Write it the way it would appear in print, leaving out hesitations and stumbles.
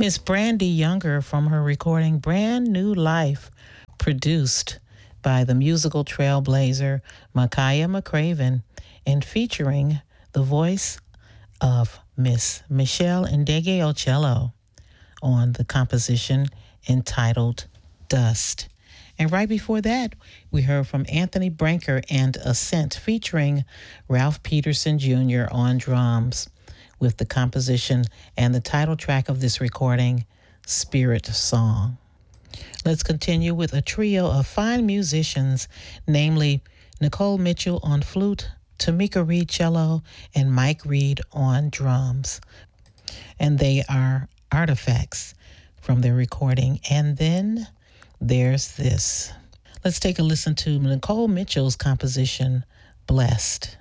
Miss Brandy Younger from her recording Brand New Life, produced by the musical trailblazer Makaya McCraven and featuring the voice of Miss Michelle Ndegeocello on the composition entitled Dust. And right before that, we heard from Anthony Branker and Ascent featuring Ralph Peterson Jr. on drums with the composition and the title track of this recording, Spirit Song. Let's continue with a trio of fine musicians, namely Nicole Mitchell on flute, Tamika Reed cello, and Mike Reed on drums. And they are artifacts from their recording. And then there's this. Let's take a listen to Nicole Mitchell's composition, Blessed.